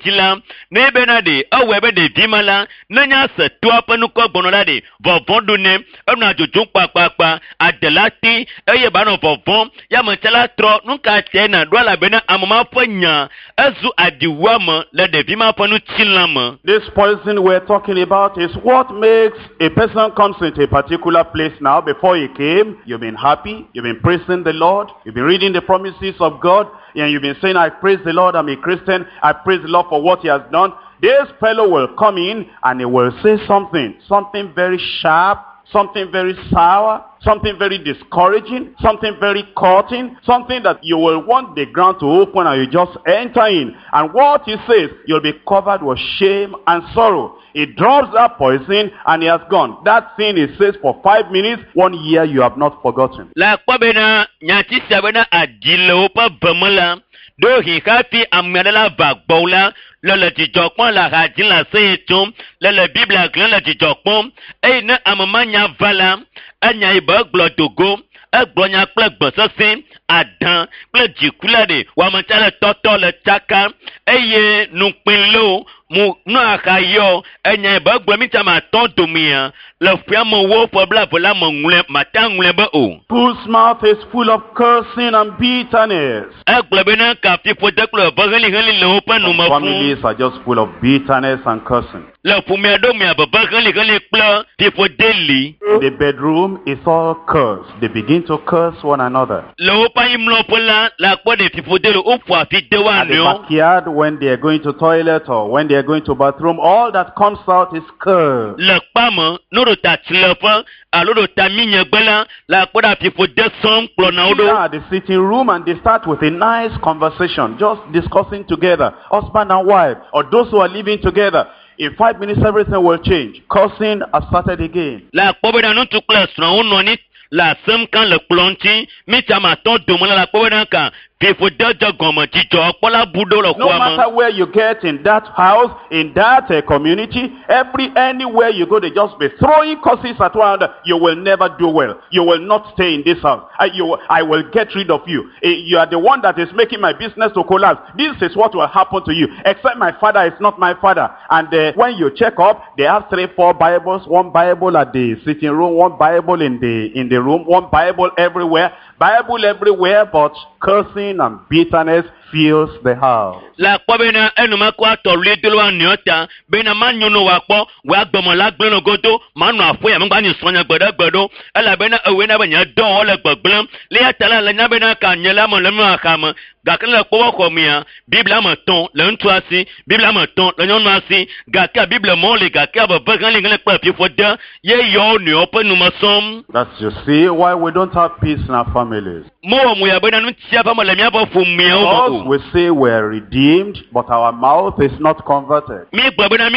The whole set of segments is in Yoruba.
jila ne bena de awebe de bimala nanya se to apanu ko gbonola de vovon ne na jojo pa adelati eye ba no vovon ya mantela tro nunka tena do la bena amama fanya azu adiwama le de bima panu chilama. This poison we're talking about is what makes a person comes into a particular place now. Before he came, you've been happy, you've been praising the Lord, you've been reading the promises of God, and you've been saying, I praise the Lord, I'm a Christian, I praise the Lord for what he has done. This fellow will come in and he will say something very sharp, something very sour, something very discouraging, something very cutting, something that you will want the ground to open and you just enter in. And what he says, you'll be covered with shame and sorrow. He drops that poison and he has gone. That thing he says for 5 minutes, 1 year you have not forgotten. La kwabena nyati sabena adilo pa bamala do hi kafi amela bagbola le tijokpon la hadin la seyetum le bible aglan le tijokpon e na amamanya vala anya iba glodogo egbonya kple gbososin adan kple jikulade wa mantale toto le chaka eye nupinlo mu no akayo enya iba gbomita ma ton domia le fiamo wo pobla vola mo ngule matangule ba o whose mouth is full of cursing and bitterness. Egbebena ka people deklo bageli heli le open no ma families are just full of bitterness and cursing. Le fumedo mi abageli heli kla people daily. The bedroom is all curse. They begin to curse one another. Le opa imlo pola la kwa de people daily opwa fi dewa no. The backyard when they are going to toilet or when they are going to bathroom, all that comes out is curse. Le pama no do tachlefa alodo taminya gbela la kwa da people de som klona odo. Yeah, the sitting room and they start with a nice conversation, just discussing together, husband and wife, or those who are living together. In 5 minutes, everything will change. Cursing has started again. La pobeda no to class na unoni la sem kan le plonti mi chama ton domola la pobeda kan people dojo gomo jijo pola budo lo no matter where you get in that house, in that community, anywhere you go, they just be throwing curses at one another. You will never do well. You will not stay in this house. I will get rid of you. You are the one that is making my business to collapse. This is what will happen to you. Except my father is not my father. And when you check up, they have 3-4 Bibles. One Bible at the sitting room, one Bible in the room, one Bible everywhere. Bible everywhere, but cursing and bitterness fills the house. La kwabena enuma kwa tole delo aniota bena manyono wakpo wa gbomo la gbeno godo manu afo ya mgba ni sonya gbedo ela bena ewe na benya don ole gbegblem le atala la nya bena ka nyela mo le mu akama gakele ko ko mia bible ma ton le ntu asi bible ma ton le nyonu asi gaka bible mo le gaka ba bagan le ngale pa pifo da ye yo ni openu masom. That's you see why we don't have peace in our families. Mo mu ya bena nu tia pa mo le mia ba fu mia o. We say we're redeemed, but our mouth is not converted. I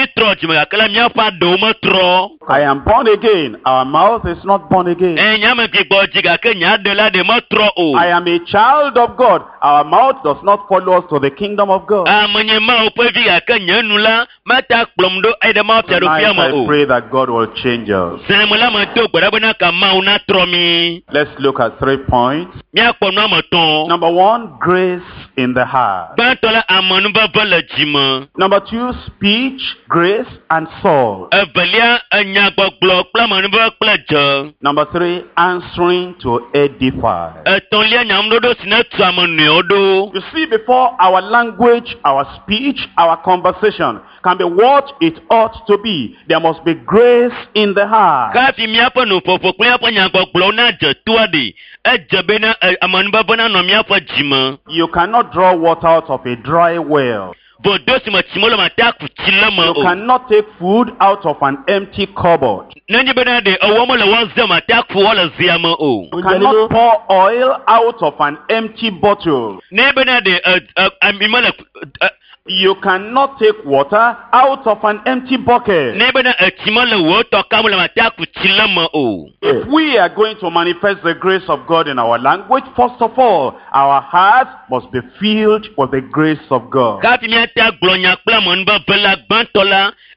am born again. Our mouth is not born again. I am a child of God. Our mouth does not follow us to the kingdom of God. Tonight I pray that God will change us. Let's look at 3 points. Number 1, grace in the heart. Number 2, speech, grace, and soul. Number 3, answering to edify. You see, before our language, our speech, our conversation can be what it ought to be, there must be grace in the heart. You cannot draw water out of a dry well. You cannot take food out of an empty cupboard. You cannot pour oil out of an empty bottle. You cannot take water out of an empty bucket. If we are going to manifest the grace of God in our language, first of all, our hearts must be filled with the grace of God.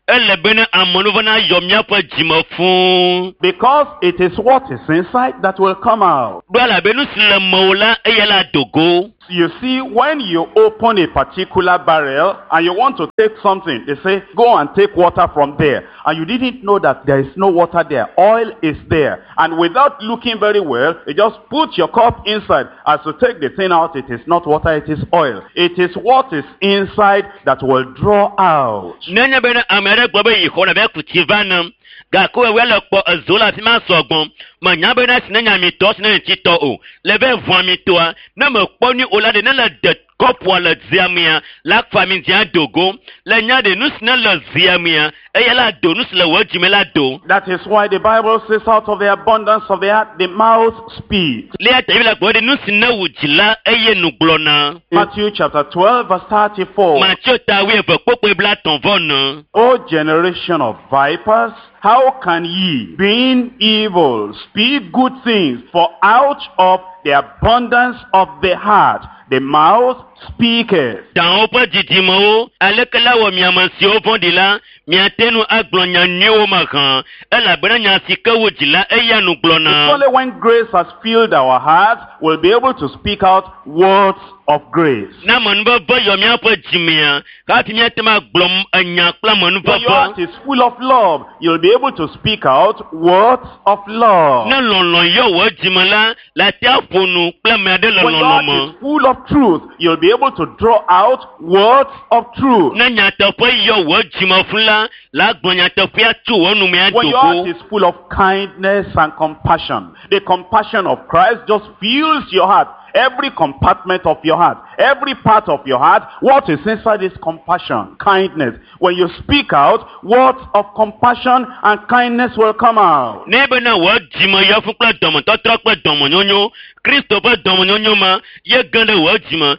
elebena amonuvana yomia pa jima fun. Because it is what is inside that will come out. Dwala benu sile mola eyala dogo. You see, when you open a particular barrel and you want to take something, they say, go and take water from there. And you didn't know that there is no water there. Oil is there. And without looking very well, you just put your cup inside. As you take the thing out, it is not water, it is oil. It is what is inside that will draw out. Nenya bena amere gbobe yikona be kutivana. Gako wele po azola fi ma sogbon ma nya be na sinenya mi to sinenya ti to o le be vwan mi to a na me po ni olade na la de kop wala ziamia la fami dia dogo le nya de nu sinna la ziamia e la do nu sle wo jime la do. That is why the Bible says out of the abundance of the heart the mouth speaks. Le ata bi la gbo de nu sinna wujila eye nu glona. Matthew chapter 12 verse 34. Matthew ta wi e popo bla ton vona. O generation of vipers, how can ye, being evil, speak good things? For out of the abundance of the heart, the mouth speaketh. Dans opa didimo, alekala wa miamasi ofondila, miatenu aglonya nyo makan, ela branya sika wujila eyanu glona. It's only when grace has filled our hearts, we'll be able to speak out words of grace. Na manba ba yomia pa jimia, kati miatema glom anya kla manba When your heart is full of love, you'll be able to speak out words of love. Na lon yo wa jimala, la tia ponu kla made lo When your heart is full of truth, you'll be able to draw out words of truth. Na nyata pa yo wa jima fula, la gbonya ta fia tu wonu me When your heart adoko. is full of kindness and compassion, the compassion of Christ just fills your heart. Every compartment of your heart, every part of your heart, what is inside is compassion, kindness. When you speak out, words of compassion and kindness will come out. Nebe na wa jima ya fukla domo totra kwa domo nyonyo. Kristo pa domo nyonyo ma ye ganda wa jima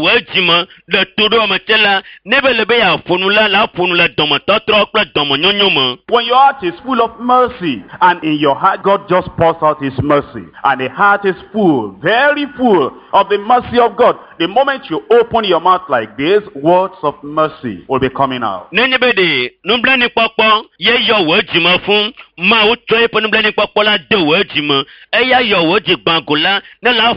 le todo matela nebe lebe ya fonula domo totra kwa domo nyonyo ma. When your heart is full of mercy, and in your heart God just pours out his mercy, and the heart is full, very full of the mercy of God, the moment you open your mouth like this, words of mercy will be coming out. Nenebe de numbla ni popo ye yo wa jima fun ma o try po numbla ni popo la de wa jima eya yo wa ji gbangola na la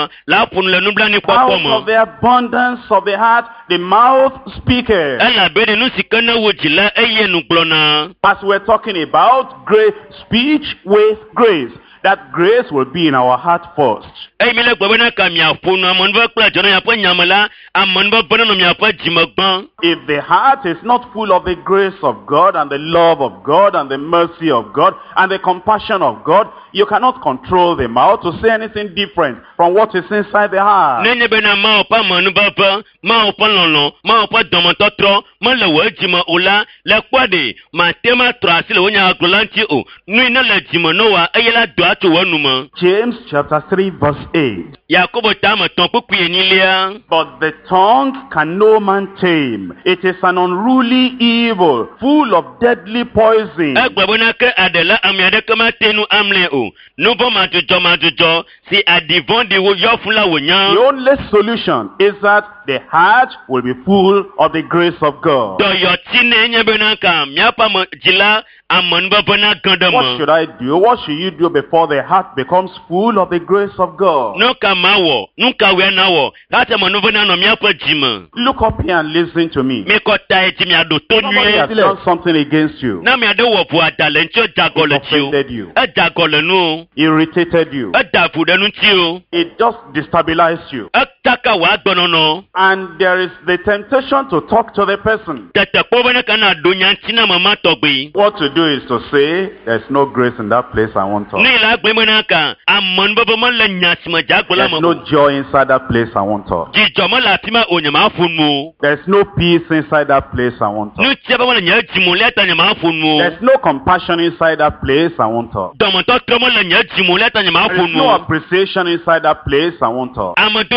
funu le numbla ni popo Out mo. of the abundance of the heart, the mouth speaketh. Ela be de nu sikana wojila eye nu glona. As we're talking about great speech with grace, that grace will be in our heart first. Ey mi le gbo na ka mi afunu amon ba kla jona ya po nyamala amon ba bono no mi apa jimagban. If the heart is not full of the grace of God and the love of God and the mercy of God and the compassion of God, you cannot control the mouth to say anything different from what is inside the heart. Nenye be na ma opa manu baba ma opa lolo ma opa domo totro ma le wa jima ola le kwade ma tema trasi le wonya aglanti o nu na le jima no wa eyela do atu wonu ma. James chapter 3 verse 8. Yakobo ta ma ton pupu enilia. But the tongue can no man tame. It is an unruly evil, full of deadly poison. Agbabona ke adela amiade kama tenu amle o. Nubo majujo si adivon di wo yo fun la wonya. The only solution is that the heart will be full of the grace of God. Do yo tine nye benaka miapa mo jila amon babona ganda What mo. should I do? What should you do before the heart becomes full of the grace of God? No kamawo, nuka we nawo. Kata manuvona no miapa jima. Look up here and listen to me. Me kota eti mi ado Somebody has tonye. done something against you. Na mi ado wo bu adale ncho jagole ti o. Offended you. E jagole nu. Irritated you. E dafude nu ti o. It just destabilized you. E taka wa gbonono. And there is the temptation to talk to the person. Tete ko bene kana do nyantina mama togbe. What to do is to say, there's no grace in that place I want to. Ni la gbe menaka amon baba man la nyasima jagola There's mo. no joy inside that place I want to. Jijo mo la tima onyama funmu. There's no peace inside that place I want to. Nu tiaba wala nya jimu leta nyama funmu. There's no compassion inside that place I want to. Domo to tromo la nya jimu leta nyama There's no funmu. appreciation inside that place I want to. Amadodo de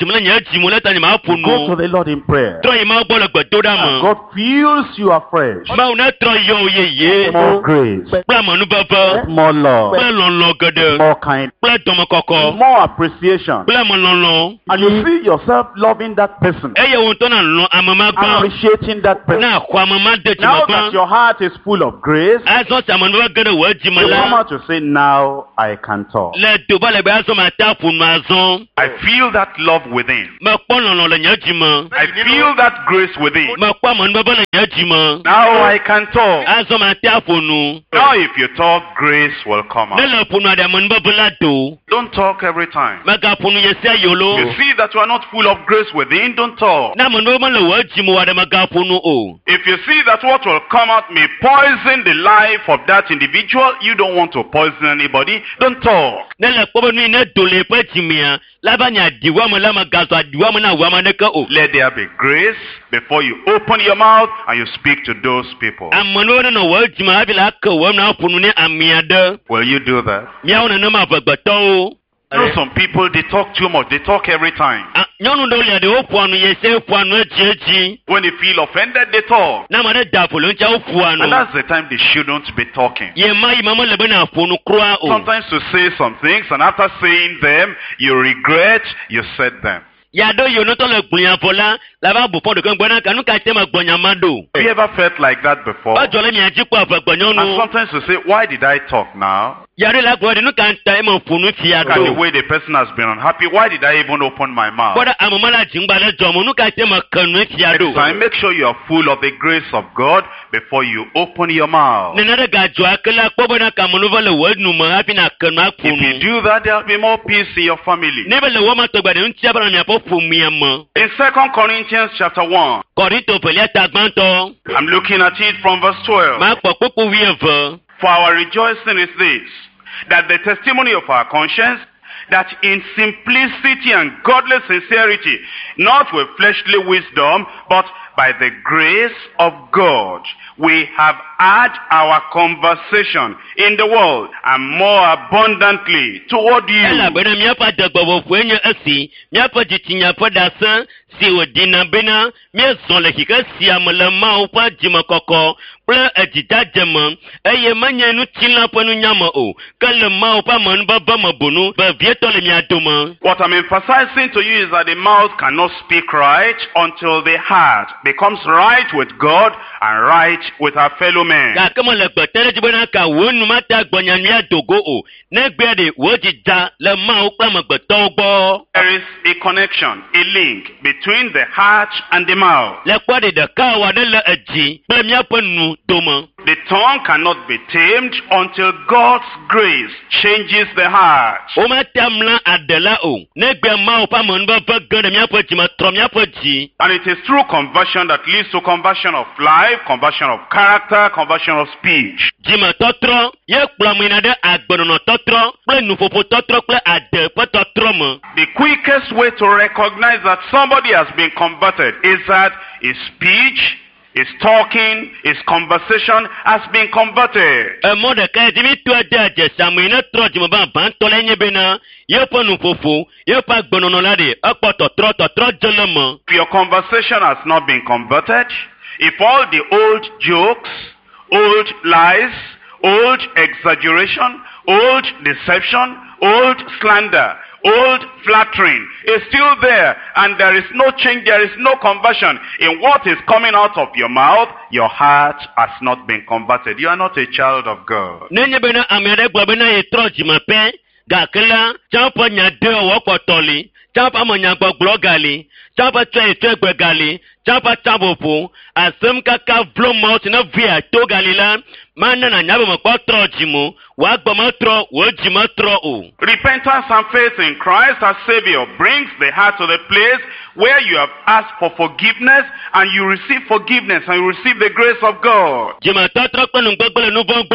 jimle nya jimu le tani ma Go to punu the Lord in prayer. tro yi ma gbo le gbedo da And mo God fills you afresh. ma una tro yo ye More grace, pla mo nu baba more love, pla lon gede more kind, pla domo koko more appreciation. pla mo lon And you see yourself loving that person, eye won to na lo amama gba appreciating that person. na kwa mama de ti Now ma that gba your heart is full of grace, aso sama nu gede wo you come jimala out to say, now I can talk. le do ba le be aso ma ta punu azon I feel that love within. ma po lon le nya jima I feel that grace within. ma kwa mo nu baba le nya jima Now I can talk. aso ma ta punu Now if you talk, grace will come ne out. le punu ade mo nu baba la do Don't talk every time. ma ga punu ye se yolo You see that you are not full of grace within, don't talk. na mo nu baba le wo jimu wa de ma ga punu o If you see that what will come out may poison the life of that individual, you don't want to poison anybody, don't talk. ne le kpo nu ne do le pe jimia la ba nya diwa mo la ma ga so diwa mo na wa ma ne ka o Let there be grace before you open your mouth and you speak to those people. amano no wo jima abi la ka wo na punu ne amia de Will you do that? mia wo na ma bagbato o You know some people, they talk too much. They talk every time. nyonu do le de o pu anu ye se pu anu eji When they feel offended, they talk. na ma de da polo ncha o pu And anu that's the time they shouldn't be talking. ye mai mama le be na punu kroa o Sometimes to say some things, and after saying them, you regret you said them. ya do yo no to le gbunya fola la ba bu podo kan gbona kanu ka te ma gbonya mado Have you ever felt like that before? ba jole mi aji po afa gbonyonu And sometimes to say, why did I talk now? yare la gbo de nu kan ta e mo punu fi Look at the ado way the person has been unhappy. Why did I even open my mouth? boda amama la jingba le jomo nu ka te ma kanu fi ado Next time, make sure you are full of the grace of God before you open your mouth. ne na de ga jo akela kpo bona ka mo nu va le wo nu mo hapi na kanu If you apunu do that, there will be more peace in your family. ne be le wo ma to gba de ntia bana mi apo fu mi mo In 2 Corinthians chapter 1, korinto pele ta gbanto I'm looking at it from verse 12. ma po popo wi evo For our rejoicing is this, that the testimony of our conscience, that in simplicity and godly sincerity, not with fleshly wisdom, but by the grace of God, we have had our conversation in the world and more abundantly toward ela you. bena mi apa de gbo fu enye asi mi apa jitinya pa da san si odina bena mi zon le kika si amala ma o pa jima koko ple edida jema eye manya nu tinla pa nu nyama o kale ma o pa man ba ba mabunu ba vieto le mi adoma What I'm emphasizing to you is that the mouth cannot speak right until the heart becomes right with God and right with our fellow men. ka kama le gbe tere jibona ka wonu mata gbonya mi adogo o ne gbe de wo ji da le ma o pa ma gbe to gbo There is a connection, a link between the heart and the mouth. le kwa de ka wa de le eji ple mi apa nu doma The tongue cannot be tamed until God's grace changes the heart. o ma tamla adela o ne gbe ma o pa mo nba fa gan mi apa ji ma tro mi apa ji And it is through conversion that leads to conversion of life, conversion of character, conversion of speech. ji ma totro ye kpla mi na de agbono totro ple nu popo totro ple ade pe totro mo The quickest way to recognize that somebody has been converted is that his speech, his talking, his conversation has been converted. e mo de ka ji mi to de je samu ne tro ji mo ba ban to le nye be na ye po nu popo ye pa gbono no la de opo totro jele mo If your conversation has not been converted, if all the old jokes, old lies, old exaggeration, old deception, old slander, old flattering is still there, and there is no change, there is no conversion in what is coming out of your mouth, your heart has not been converted. You are not a child of God. ne nye be na amere gbo be na ye tro ji ma pe ga kela champo nya de o ko toli champa mo nya gbogbo gali champa twe gbe gali champa chabopo asem kaka vlo mouth na via to galila mana na nya be mo ko tro ji mo wa gbo mo tro wo ji mo tro o Repentance and faith in Christ as Savior brings the heart to the place where you have asked for forgiveness and you receive forgiveness and you receive the grace of God. ji ma totro penu gbogbo le nu gbogbo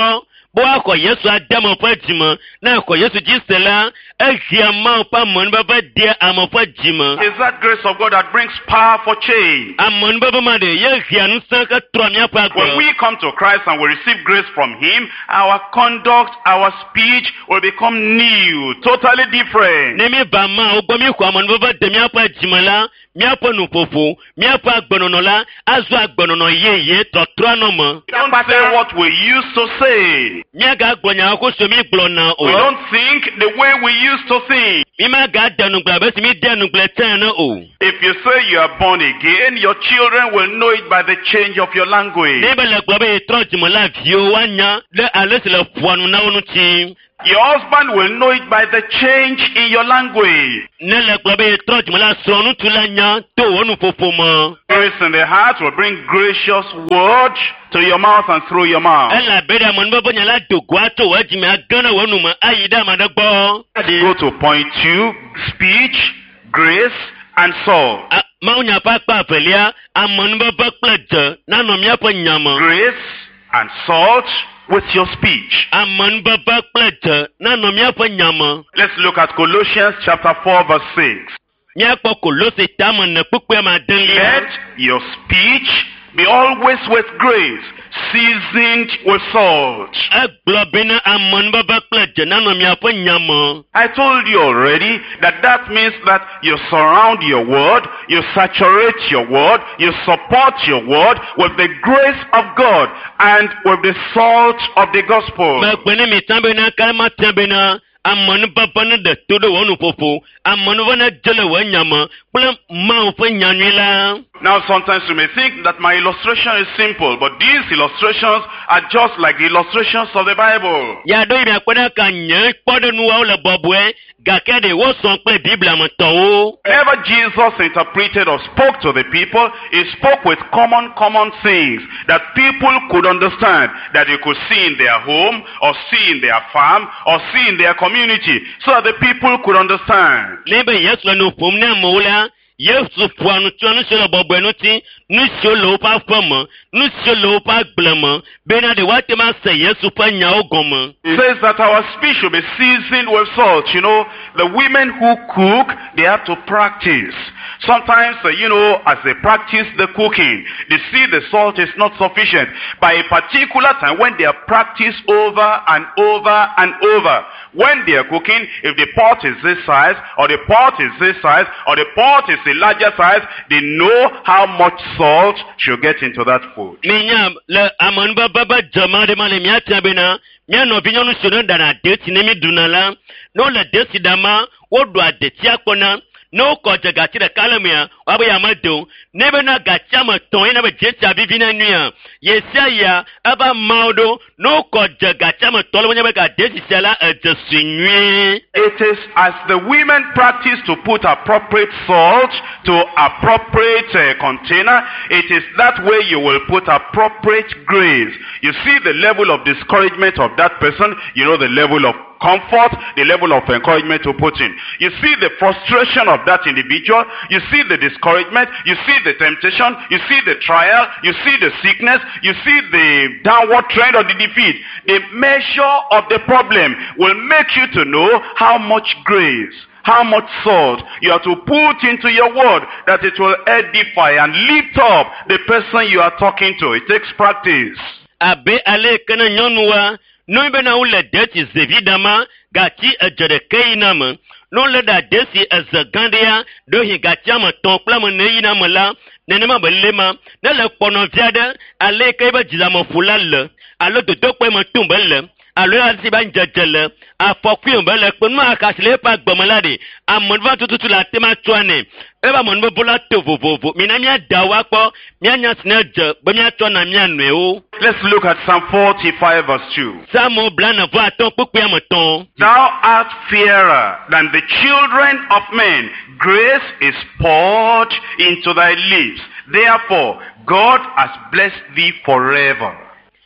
bo akɔ yesu adama ƒe dzime na akɔ yesu dzi se la ehia mawo ƒe amenubebe de ame ƒe dzime. It's that grace of God that brings power for change. Amenubebe ma de yehia ŋusẽ ke trɔ míaƒe When agbe. we come to Christ and we receive grace from Him, our conduct, our speech will become new, totally different. Ne mi ba ma wo gbɔ mi xɔ amenubebe de míaƒe dzime la míaƒe nuƒoƒo míaƒe agbenɔnɔ la azu agbenɔnɔ yeye tɔtrɔnɔ me. We don't say what we used to say. Míagagblɔ nya ko so mi gblɔna We o. don't think the way we used to think. Mi magade nugble abe si mi de nugble tene o. If you say you are born again, your children will know it by the change of your language. Ne be le gblɔ be trɔ dzime la viwo woanya ɖe ale si le ƒoanu na wo ŋuti. Your husband will know it by the change in your language. Ne le gblɔ be trɔ dzime la srɔ̃ŋutu la nya to wo nuƒoƒo me. Grace in the heart will bring gracious word to your mouth and through your mouth. Elabena amenubebe nya la do go atso wo dzime agẽ ɖe wo nume ayi ɖe ame aɖe gbɔ. Go to point 2, speech, grace, and salt. Mawunya ƒe akpa evelia amenubebe kple dze nanɔ míaƒe nya me. Grace and salt with your speech. Amenubebe kple dze nanɔ míaƒe nya me. Let's look at Colossians chapter 4 verse 6. Míakpɔ Kolose tame ne kpekpe ma delia. Let your speech be always with grace, seasoned with salt. Egblɔ bena amenubebe kple dze nanɔ míaƒe nya me. I told you already that means that you surround your word, you saturate your word, you support your word with the grace of God and with the salt of the gospel. Megbe ne mi tã bena kalema tẽ bena amenubebe ne ɖe to ɖe wò nuƒoƒo, amenuveve ne dze le wò nya me kple Mawu ƒe nyanyui la. Now sometimes you may think that my illustration is simple, but these illustrations are just like the illustrations of the Bible. Ya ɖo yi miakpɔ ɖe ka nye kpɔɖenuwawo le bɔbɔe gake ɖe wosɔ kple Biblia me tɔwo. Whenever Jesus interpreted or spoke to the people, he spoke with common things that people could understand, that you could see in their home, or see in their farm, or see in their community, so that the people could understand. Ne be Yesu le nu ƒom ne amewo la, Yesu ƒoa nu tso nu siwo le bɔbɔe ŋuti, nu siwo le woƒe aƒe me, nu siwo le woƒe agble me, bena ɖe woate ma se Yesu ƒe nyawo gɔme. It says that our speech should be seasoned with salt. You know, the women who cook, they have to practice. Sometimes, as they practice the cooking, they see the salt is not sufficient. By a particular time, when they are practiced over and over and over, when they are cooking, if the pot is this size, or the pot is this size, or the pot is a larger size, they know how much salt should get into that food. Minya le amenubebe dzema ɖe ma le míatia bena míanɔvi nyɔnu siwo ne ɖana deti ne mi ɖuna la, ne wole deti ɖama, woɖoa detia kpɔna. Ne wokɔ dze gati ɖeka le mea, woabe yame do. Ne bena gatia me tɔn ye ne be dzetia vivi ne nuia, ye sia ya ebe amawo ɖo. Ne wokɔ dze gatia me tɔ le wonye be gadesi sia la edze sui nyuie. It is as the women practice to put appropriate salt to appropriate container, it is that way you will put appropriate grace. You see the level of discouragement of that person, you know the level of comfort, the level of encouragement to put in. You see the frustration of that individual, you see the discouragement, you see the temptation, you see the trial, you see the sickness, you see the downward trend of the defeat. The measure of the problem will make you to know how much grace, how much salt you have to put into your word, that it will edify and lift up the person you are talking to. It takes practice. Abe ale kene nyɔnua, no bena wole deti zevi dama, gati edze ɖeke yina me. No le da desi eze gãɖea, ɖo hi gatia me tɔn kple me ne yina me la, nenema be lema, ne le kpɔnɔvi aɖe, ale ke be dzilameƒo la le, alo dodokpe me tum be le, alo asi ba dzedze le, afɔkui be le, kpenu akasi le eƒe agbeme la ɖe, amenuva tututu la tema tsɔa nɛ, ebe amenuvo la to vovovo, mina míada wa kpɔ, míanya si ne dze be míatsɔ na mía nɔewo. Let's look at Psalm 45 verse 2. Samuel blana vo atɔn kpekpea me tɔn. Thou art fairer than the children of men. Grace is poured into thy lips. Therefore, God has blessed thee forever.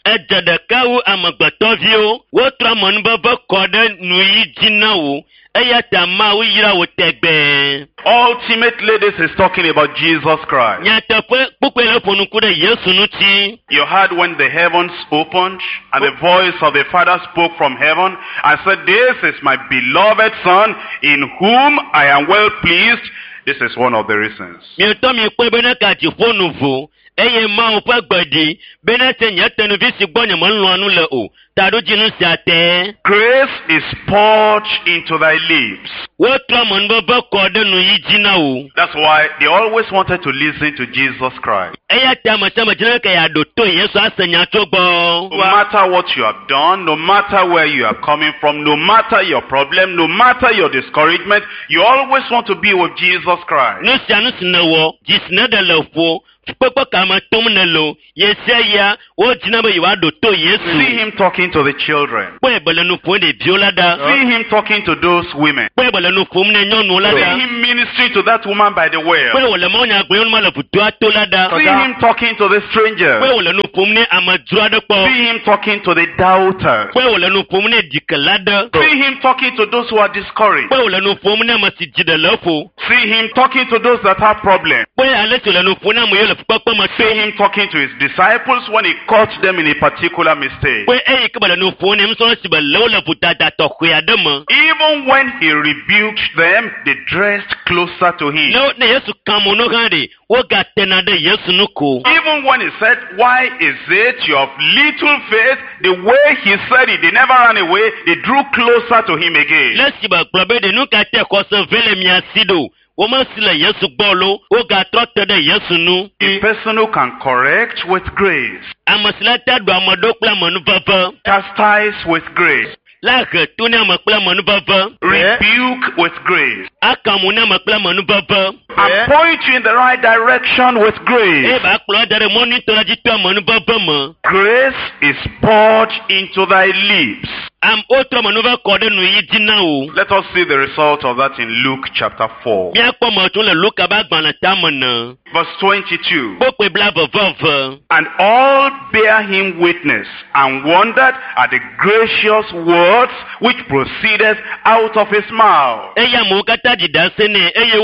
Ejadakawu amagbatɔviwo wotrɔ mɔnubɔbɔ kɔ ɖe nu yi dzi na wo eya ta Mawu yra wo tegbe. Ultimately, this is talking about Jesus Christ. Nyateƒe kpukpe le ƒonuku ɖe Yesu ŋuti. You heard when the heavens opened and the voice of the Father spoke from heaven and said, "This is my beloved Son in whom I am well pleased." This is one of the reasons. Mietɔ mi kpe bena kati ƒonu vo eye Mawu ƒe gbedi bena se nye tenuvi si gbɔ nye melɔ̃a nu le o. Taɖodzinu sia te. Grace is poured into thy lips. Wotrɔ mɔnubɔbɔ kɔ ɖe nu yi dzi na wo. That's why they always wanted to listen to Jesus Christ. Eya ta amesiame dzina ke yeaɖo to Yesu ase nya tso gbɔ. No matter what you have done, no matter where you are coming from, no matter your problem, no matter your discouragement, you always want to be with Jesus Christ. Nu sia nu si nèwɔ, dzi si ne ɖe le ƒo, kpekpe kame tom ne lo, yesia ya, wodzina be yewoaɖo to Yesu. See him talking to the children. Kpɔe be le nu ƒom ɖeviwo la ɖa. See him talking to those women. Kpɔe be le nu ƒom ne nyɔnuwo la See ɖa. him ministering to that woman by the well. Kpɔe wòle mawunya gblɔm ma le ʋutoa to la ɖa. See him talking to the stranger. Kpɔe wòle nu ƒom ne amedzro aɖe kpɔ. See him talking to the doubters. Kpɔe wòle nu ƒom ne dikela ɖe. See him talking to those who are discouraged. Kpɔe wòle nu ƒom ne ame si dzi ɖe le ƒo. See him talking to those that have problems. Kpɔe ale si wòle nu ƒom ne ame yiwo le fukpekpe me See him talking to his disciples when he caught them in a particular mistake. Kpɔe eyi ke be le nu ƒom ne nusrɔ̃la si be le wo le ƒutata tɔxɛ aɖe me. Even when he rebuked them, they dressed closer to him. Ne Yesu ka mo no hã ɖe, wogatena ɖe Yesu nu ko. Even when he said, "Why is it you have little faith?" the way he said it, they never ran away. They drew closer to him again. Le si be gblɔ be ɖe nu ka te xɔse ve le mia si ɖo. Womesi le Yesu gbɔ lo, wogatrɔ te ɖe Yesu nu. A person who can correct with grace, Ame si le te ɖo ame ɖo kple amenuveve. chastise with grace, La he to ne ame kple amenuveve. rebuke with grace, Aka mo ne ame kple amenuveve. and point you in the right direction with Eye grace. ba kplɔ da ɖe mɔnu tɔ la dzi to amenuveve me. Grace is poured into thy lips. Wotrɔ amenuveve kɔ ɖe nu yi dzi na wo. Let us see the result of that in Luke chapter 4. Míakpɔ mɔtò le Luka be agbalẽ tame ne. Verse 22. Kpokpe blaveveve. And all bear him witness, and wondered at the gracious words which proceeded out of his mouth. Eya amewo katã ɖi ɖase nɛ eye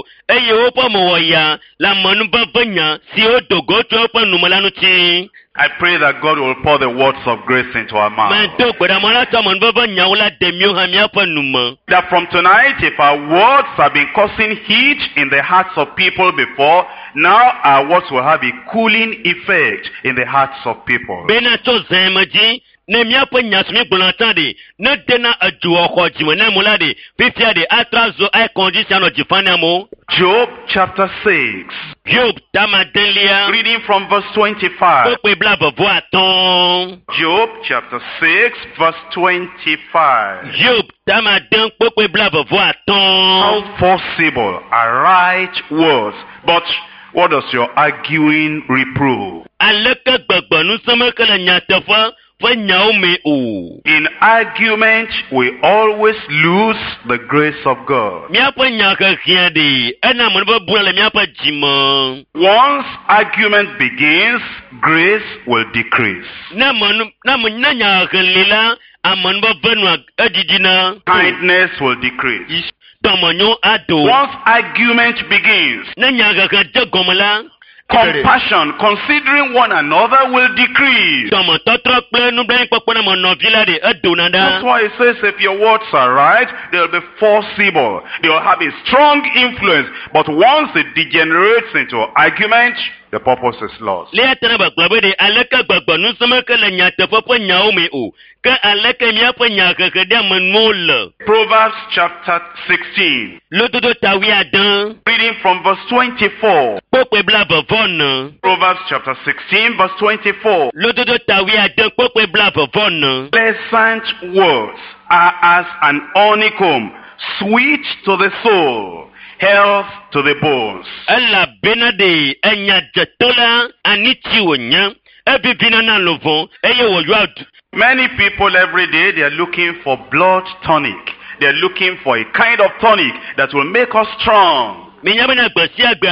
woƒe mewɔ ya le amenuveve nya siwo do go tso eƒe nume la ŋuti. I pray that God will pour the words of grace into our mouth. Medo gbeɖama la tɔ amenuveve nyawo la de mío hã míaƒe nume. That from tonight, if our words have been causing heat in the hearts of people before, now our words will have a cooling effect in the hearts of people. Bena tso zẽ me dzi ne míaƒe nya si mí gblɔna tã ɖe ne dena edzoxɔ dzime ne mo la ɖe fifia ɖe atra zo aikɔdzi sia nɔ dzi fã ne amewo. Job chapter 6. Job tamadelia. Reading from verse 25. Kpokpe blaveve-atɔ̃. Job chapter 6 verse 25. Job tamade kpokpe blaveve-atɔ̃. How forcible are right words, but what does your arguing reprove? Aleke gbegbenu seme ke le nyateƒe ƒe nyawo me o. In argument, we always lose the grace of God. Míaƒe nyahehiã ɖe ena amenuveve buna le míaƒe dzime. Once argument begins, grace will decrease. Ne nyahehe li la, amenuveve nua edidina. Kindness will decrease. Tɔmenyo ado. Once argument begins, Ne nyahehe dze gɔme la, compassion, considering one another, will decrease. tɔmetɔtrɔ kple nublanuikpɔkpɔ na menɔvi la ɖe edona That's ɖa. why it says if your words are right, they'll be forcible. They'll have a strong influence. But once it degenerates into argument, the purpose is lost. Lia tena bagblɔ be ɖe aleke gbegbenu seme ke le nyateƒe ƒe nyawo me o. Ke aleke míaƒe nyahehe ɖe amenuwo le. Proverbs chapter 16. Lododo tawi ade. Reading from verse 24. Kpokpe blaveve-ne. Proverbs chapter 16 verse 24. Lododo tawi ade kpokpe blaveve-ne. Pleasant words are as an honeycomb, sweet to the soul, health to the bones. Elabena ɖe enya dzetɔ la anitsi wònye. Ebibina na lovɔ eye wòyɔa du. Many people every day, they are looking for blood tonic. They are looking for a kind of tonic that will make us strong. Minya bena gbe sia gbe ɖe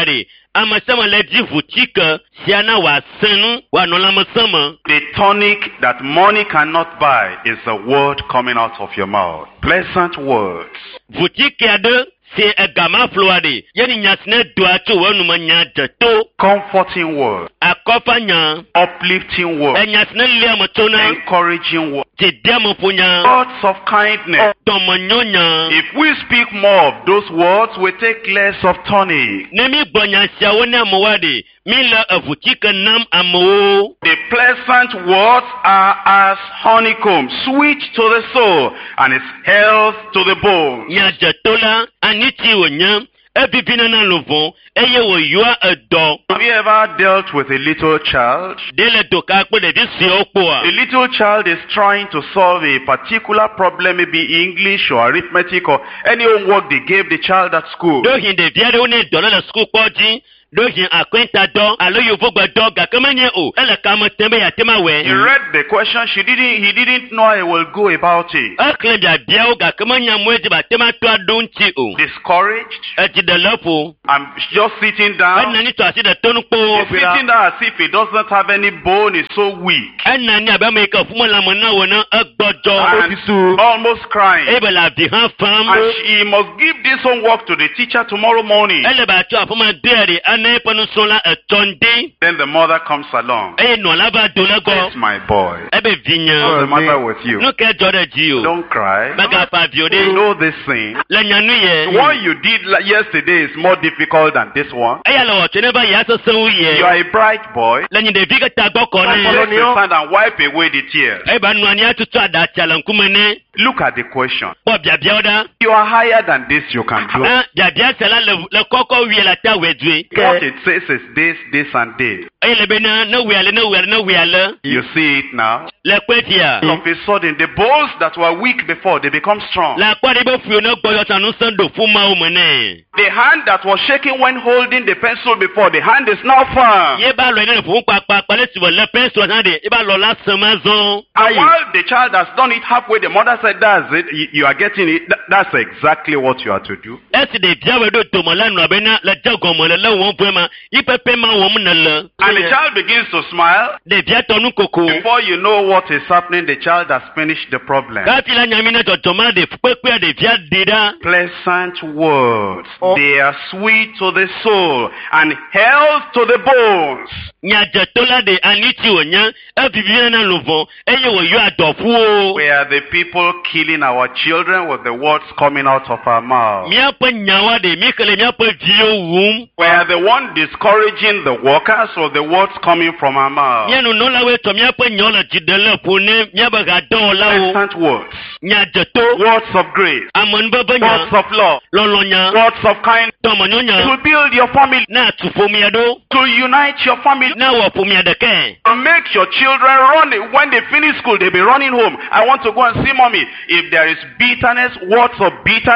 amasama le di vutika siana wa senu wa nolamasama. The tonic that money cannot buy is the word coming out of your mouth. Pleasant words. Vutika de c'est un gamin floadé. Y'a une nyasne doit tu ou nous mania de tout. Comforting words. Accompagnant. Uplifting words. Un nyasne lia motona. Encouraging words. T'es diamant punya. Words of kindness. Tomonyonya. If we speak more of those words, we take less of tonic. Nemi bonya siawone amwadi. Mila avutika nam amo. The pleasant words are as honeycomb, sweet to the soul, and its health to the bones. Nya jatola aniti wonya. Ebibina na lovon. Eye wo yua edo. Have you ever dealt with a little child? Dele doka akpo de disi okpoa. A little child is trying to solve a particular problem, maybe English or arithmetic or any homework they gave the child at school. Dohin de viade one dola la school kwaji. Dohin akwenta do. Alo yovogba do gakamanye o. Ele kama tembe ya tema we. He read the question. He didn't know I will go about it. Akle bia bia o gakamanya mwezi ba tema to adonti o. Discouraged. Eti de lopo. I'm just sitting down. Enani to asi de tonu po. He's sitting down as if he doesn't have any bone. He's so weak. Enani abameka fumala mona wona agbojo. And almost crying. Ebe la bi han fam. And he must give this homework to the teacher tomorrow morning. Ele ba to afuma dere ane ponu sola etonde. Then the mother comes along. E no laba dolago. It's my boy. Ebe vinya. What's the matter with you? No ke jore ji o. Don't cry. Maga pa biode. You know this thing. La nyanu ye. What you did yesterday is more difficult than this one. E ya lo cheneba ya so so ye. You are a bright boy. La nyinde biga tagoko Let ne. me stand and wipe away the tears. E ba nwani atutu adacha la nkumene. Look at the question. Bo bia bia oda. You are higher than this, you can do. Bia bia sala le koko wi la ta wedwe. What it says is this and this. E le bena no wi ale. You see it now. Le kwetia. All of a sudden, the bones that were weak before, they become strong. La kwa de bo fu no gboyo tanu sando fuma o mene. The hand that was shaking when holding the pencil before, the hand is now firm. Ye ba lo ni fun pa le si le pencil na de. E ba lo la samazon. And while the child has done it halfway, the mother said, that's it. You are getting it. That's exactly what you are to do. Esi de bia we do to mo la no abena la jago mo le won pema. Ipepe ma won na le. And the child begins to smile. De bia tonu koko. Before you know what is happening, the child has finished the problem. Ka ti la nyamina to toma de pepe de bia dida. Pleasant words. They are sweet to the soul and health to the bones. Nya jetola de aniti onya. E bibina na lovon. Eye wo yo adofu o. We are the people killing our children with the words coming out of our mouth. Mia pa nyawa de mikele mia pa vio wum. We are the one discouraging the workers with the words coming from our mouth. Mia no la we to mia pa nyola jidele pone mia ba ga do la o. Pleasant words. Nya jeto. Words of grace. Amon baba nya. Words of love. Lolonya. Words of kindness. Tomonyonya. To build your family. Na tufomia do. To unite your family. Na wapomia de ken. To make your children run. When they finish school, they'll be running home. I want to go and see mommy. If there is bitterness, words of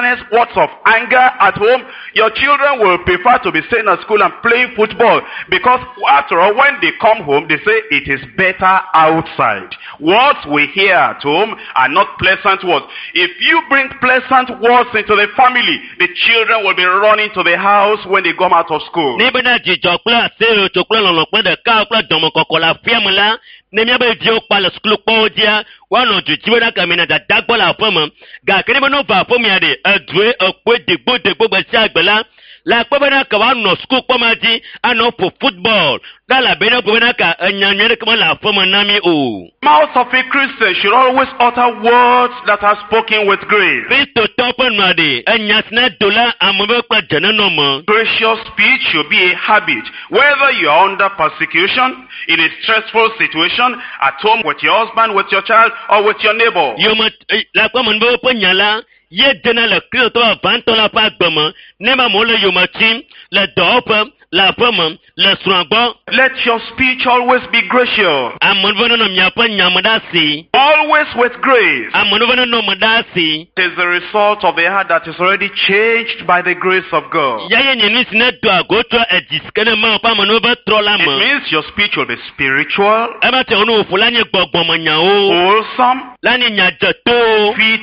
anger at home, your children will prefer to be staying at school and playing football. Because after all, when they come home, they say it is better outside. Words we hear at home are not pleasant words. If you bring pleasant words into the family, the children will be running to the house when they come out of school. Nemia be dio pa le skulu po dia wa no ju jiwe na kamina da dagbo la fama ga kene no va fo mi ade adue okwe degbo gbe si agbela la pe bana ka wa no skulu po ma di ano for football da la be no pe bana ka enyanwe ke mo la fama na mi o. Mouth of a Christian should always utter words that are spoken with grace. Kristo topen ma de enyasna dola amobe pa jana no mo. Gracious speech should be a habit. Whether you are under persecution, in a stressful situation, at home with your husband, with your child, or with your neighbor. Yo ma la kwa mon bo panyala ye dena le Kristo vanto la pa gbama ne ma mo le yo ma tim le dope la fama le swangbo. Let your speech always be gracious. Amon vono no mya pa nyamada si. Always with grace. Amon vono no madasi. It is the result of a heart that is already changed by the grace of God. Yaye nyeni sine do agoto ediskene ma pa mo no be trola It mo. means your speech will be spiritual, E ma te onu fulanye gbogbo mo nya o. wholesome, Lani nya jato. fitting,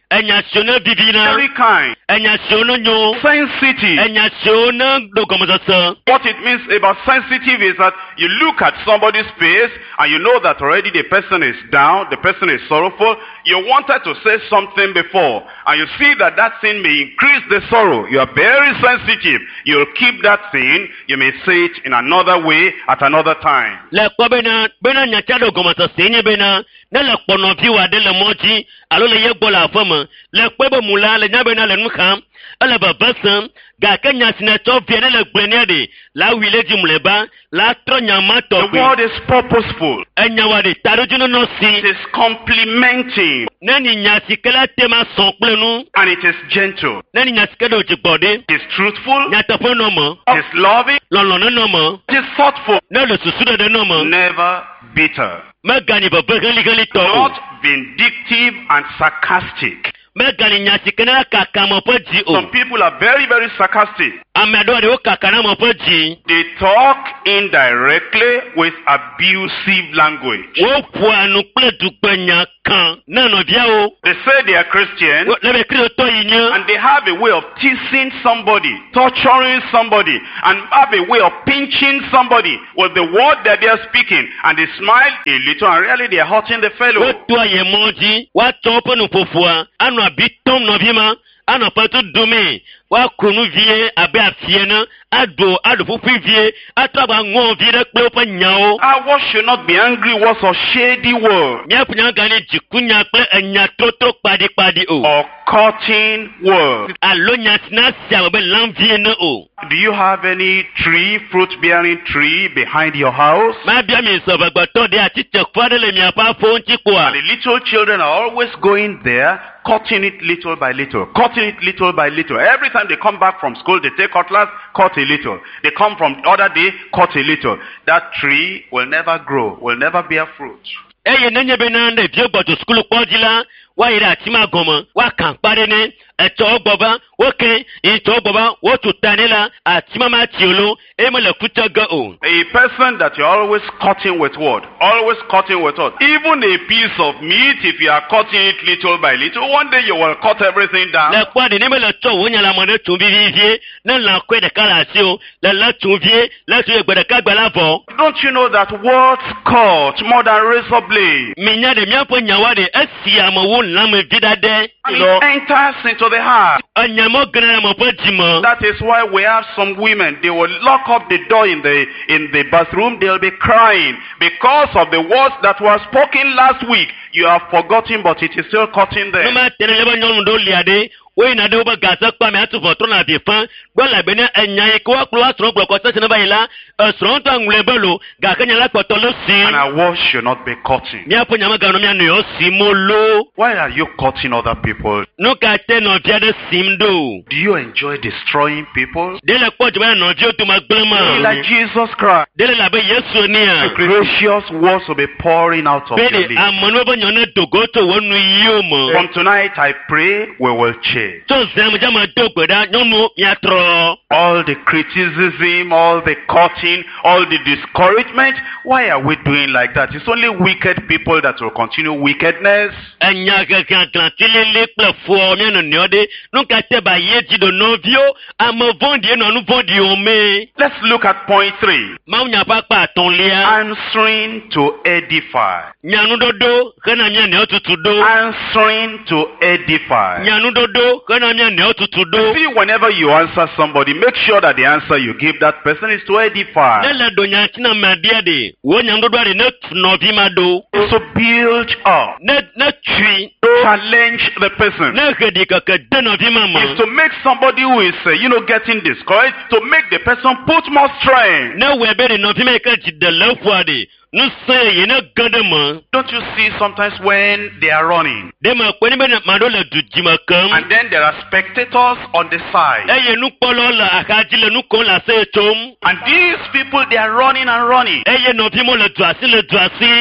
Enyasiona bibina. very kind, Enyasiona nyo. sensitive. Enyasiona dogomozoso. What it means about sensitive is that you look at somebody's face and you know that already the person is down, the person is sorrowful. You wanted to say something before and you see that that thing may increase the sorrow. You are very sensitive. You'll keep that thing. You may say it in another way at another time. Le kwa bena nyacha dogomozoso nye bena. Ne le kpono viwa de le moji. Alo le yegbo la fama. Le kwebo mula le nyabena le nukham. Ele babasam. Ga kenya sinato viene le gbenede. La wile di muleba. La tro nyama The tobi. word is purposeful. Enyawade tarujuno no si. It is complimenting Nani nyasi kela tema sonklenu. and it is gentle. Nani nyasi kela ojibode. It is truthful. Nyatapo nomo. It is loving. Lolono nomo. It is thoughtful. Ne le susude de nomo. Never bitter. Megani baba gali to. Not vindictive and sarcastic. Megani nyasi kela kakamo poji o. Some people are very, very sarcastic. Amedo de o kakana mo poji. They talk indirectly with abusive language. Wo puanu ple dupenya kan. Nano biao. They say they are Christian Lebe krio to yinyo. and they have a way of teasing somebody, torturing somebody, and have a way of pinching somebody with the word that they are speaking. And they smile a little and really they are hurting the fellow. Wo tua ye moji. Wa topo no pofua. Anu abitom no bima. Anu patu dume. Wa kunu vie abe afiena. Ado pupi vie. Ataba ngo vie de klopa nyao. Our words should not be angry words or shady words Nyapunya gani jikunya kle enya toto padi o. or cutting words. Alo nyasina siya be lanvie no o. Do you have any tree, fruit-bearing tree behind your house? Ma bia mi so bagbato de ati tekfade le mi apa fo nti kwa. And the little children are always going there, cutting it little by little, cutting it little by little. Every time they come back from school, they take cutlass, cut a little. They come from the other day, cut a little. That tree will never grow, will never bear fruit. Eye nenye benande vie boto skulu kwajila. Wa ira atima goma. Wa kampare ne. Eto ogboba. Oke. Eto ogboba. Wotu tanela. Atima machiolo. Eme le kutaga o. A person that you're always cutting with what? Always cutting with what? Even a piece of meat, if you are cutting it little by little, one day you will cut everything down. Le kwa de neme le to wonya la mone tumbi vivie. Ne la kwe de kalasio. Le la tumvie. Le tuye gbe de kagbala vo. Don't you know that words cut more than razor blade? Minya de miapo nyawade. Esi amawo lame vidade. And it enters into the heart. Anyamo gana mo pojimo. That is why we have some women, they will lock up the door in the bathroom, they'll be crying because of the words that were spoken last week. You have forgotten, but it is still cutting them. Numa tene leba nyonu do liade. We na de oba gasa kwa me atu fotro na bifan. Gwa la bene enyan ko wa klo asron bloko tse na bayila. Asron to angle belo. Ga kanya la potolo si. And our words should not be cutting. Mi apo nyama ga no mi anu yo simolo. Why are you cutting other people? No ka te no bia de simdo. Do you enjoy destroying people? De le ko jba no bio to maglema. Like Jesus Christ. De le la be Yesu ni a. Gracious words will be pouring out of your Bele lips. amono bo nyone dogoto wonu yomo. From tonight, I pray we will change. So zam jama dogoda nyonu yatro. All the criticism, all the cutting, all the discouragement, why are we doing like that? It's only wicked people that will continue wickedness. Anya ga tilele plafo mi no nyode. No ka te ba yeji do novio. Amo vondi no nu vondi o me. Let's look at point 3. Ma unya papa ton lia. Answering to edify. Nyanu dodo kana mi ne otutu do. Answering to edify. Nyanu dodo kana mi ne otutu do. See, whenever you answer somebody, make sure that the answer you give that person is to edify. Nela do nya tina madia de. Wo nyanu dodo de ne novi ma do. So build up. Ne tui. Challenge the person. Ne gedi ka ke de novi mama. Is to make somebody who is, getting discouraged, to make the person put more strength. Ne we be de novi me ka ji de lafua de. No say you know gadama. Don't you see sometimes when they are running? De ma kweni be na madola du jima kam. And then there are spectators on the side. Eye nu polo la akajile nu kon la se chom. And these people, they are running and running. Eye no pimo le duasi le duasim.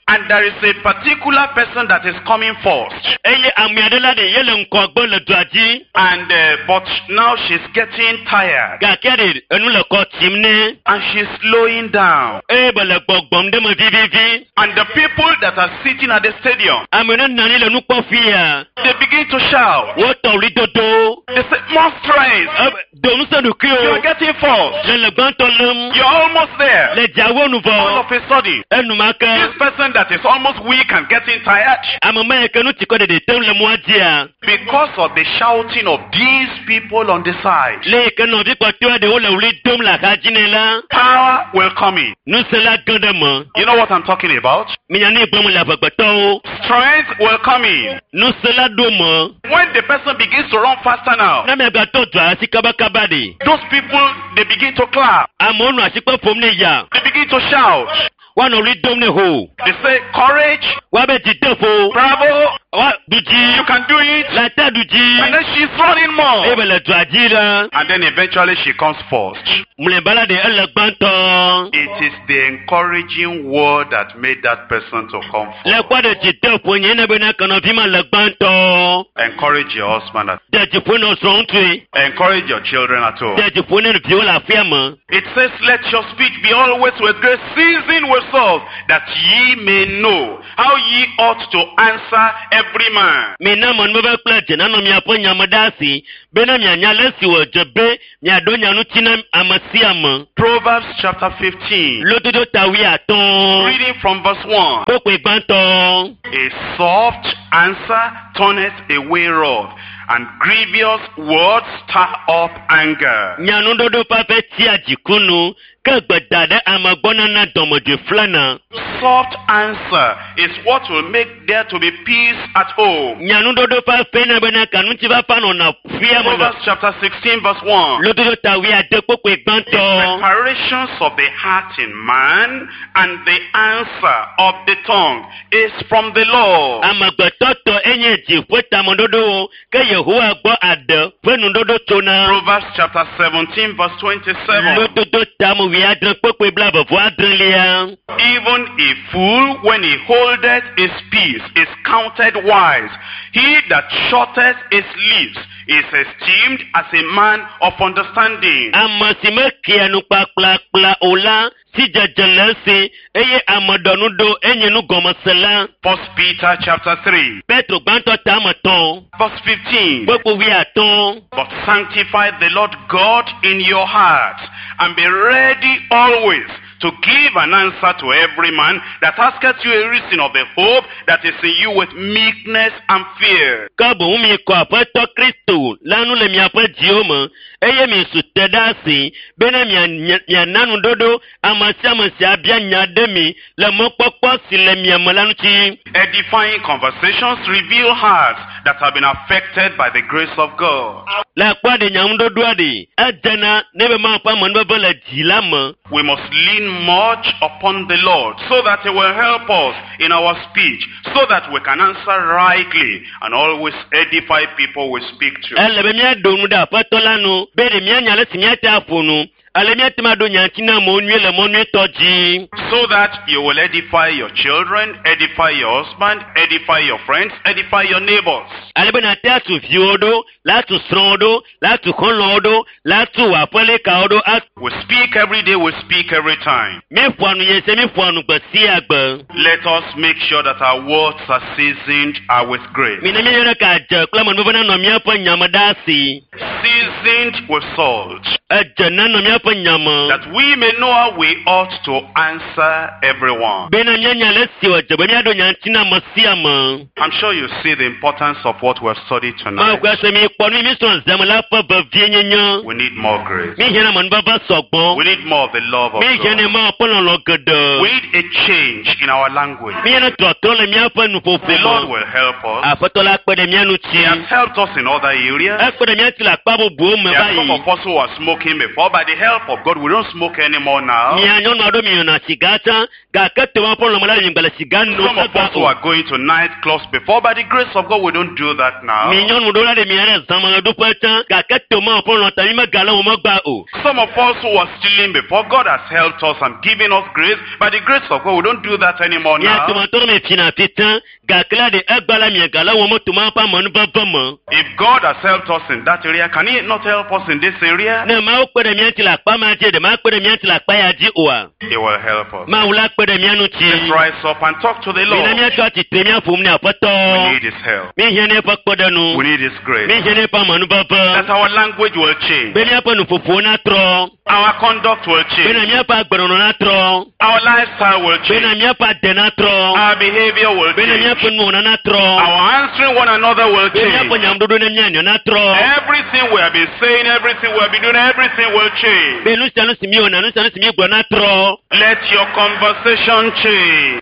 And there is a particular person that is coming first. Eye amiadela de yele nkogbo le duaji. And but now she's getting tired. Gakere enu le ko timne. And she's slowing down. Bele gbogbom de mo vivivi. And the people that are sitting at the stadium, Amene nani le nu kpofia. they begin to shout. Wo tori dodo. They say, more strength. Donu se du kio. You're getting first. Le gbantolum. You're almost there. Le jawo nu All vo. of a sudden, Enu maka. this person that is almost weak and getting tired, Amama ekenu tikode de tem le moadia. because of the shouting of these people on the side, Le ekenu di patwa de ole uli dom la kajinela. power will come in. Nu se la gandemo. You know what I'm talking about? Minyani bomu la bagbato. Strength will come in. Nu se la domo. When the person begins to run faster now, Na me gato dwa sikabakabadi. those people, they begin to clap. Amonu asikpo pomne ya. They begin to shout. Wa no uli dom ne ho. They say, courage, Wa be ti defo. bravo, Wa you duji. can do it. La ta And duji. then she's running more. Ebele duajira. And then eventually she comes first. Mule bala de ele gbanto. It is the encouraging word that made that person to come Le forth. kwa de ti defo nyene be na kana bima le gbanto. Encourage your husband. De ti fo no so ntwe. Encourage your children at home. De ti fo ne bi wala fiama. It says, let your speech be always with grace, seasoned with salt, that ye may know how ye ought to answer every man. Me na mon baba plaje na no mi apo nyamadasi. Be na mi anya lesi wo jebe. Mi adonya nu tina amasiama. Proverbs chapter 15, Lododo tawi aton. reading from verse 1. Pokwe gbanto. A soft answer turneth away wrath, and grievous words stir up anger. Nyanu dodo pa fe ti ajikunu. Ke gbedade amagbona na domode flana. Soft answer is what will make there to be peace at home. Nyanu dodo pa fe na be na kanu ti ba pa no na fiama. Proverbs chapter 16 verse 1. Lododo tawi ade pokwe gbanto. Preparations of the heart in man, and the answer of the tongue is from the Lord. Amagbototo enye ji fota mondodo. Ke Yehowa gbo ade. Fenu dodo tona. Proverbs chapter 17 verse 27. Lododo tamu wi adre pokwe blabo vo adrelia. Even a fool, when he holdeth his peace, is counted wise. He that shutteth his lips is esteemed as a man of understanding. Amasime kianu kpakpla ola. Si jajalese. Eye amadonudo enye nu gomosela. 1 Peter chapter 3 Petro gbanto tamaton. verse 15. Pokwe wi aton. But sanctify the Lord God in your heart, and be ready always to give an answer to every man that asketh you a reason of the hope that is in you with meekness and fear. Kabo umi ko apeto Kristo. Lanu le mi ape jioma. Eye mi sutedasi. Bena mi nanu dodo. Amasi abia nyademi. Le mokpokpo si le mi amalanu chi. Edifying conversations reveal hearts that have been affected by the grace of God. La kwa de nyamudodo adi. Ajana nebe ma pa manba bala jilama. We must lean much upon the Lord so that He will help us in our speech, so that we can answer rightly and always edify people we speak to. Elebe mi adonu da patolanu. Bere mi anyale si mi ate afonu. Ale mi ate mado nyantina monwe le monwe toji. So that you will edify your children, edify your husband, edify your friends, edify your neighbors. Alebe na te atu viodo, la tu srodo, la tu konlodo, la tu wapele kaodo at. We speak every day, we speak every time. Mi fuanu yese mi fuanu basi agba. Let us make sure that our words are seasoned with grace. Mi na mi yere ka je klama no bana no mi apa nyamadasi. Seasoned with salt. Ajana no mi apa nyama. That we may know how we ought to answer everyone. Bena nyanya lesi wa je, mi ado nyantina masiama. I'm sure you see the importance of what we have studied Ma tonight. kwa se mi kwanu mi son zamala pa ba vienyenyo. We need more grace. Mi hena man baba sogbon. We need more of the love of Mi hena God. ma apolon lo gede. We need a change in our language. Mi hena trotole mi apa nu fofo. The Lord will help us. Apotola pe de mi anu He has chi. helped us in other areas. Ekpe de mi ati la pa bo bo me There are some bayi. of us who are smoking before. By the help help of God, we don't smoke anymore now. Some of us who are going to nightclubs before, by the grace of God, we don't do that now. Some of us who are stealing before, God has helped us and given us grace. By the grace of God, we don't do that anymore now. If God has helped us in that area, can He not help us in this area? He will help us. Let's rise up and talk to the Lord. We need His help. We need His grace. That our language will change. Our conduct will change. Our lifestyle will change. Our behavior will change. Our answering one another will change. Everything we have been saying, everything we have been doing, everything will change. Let your conversation change.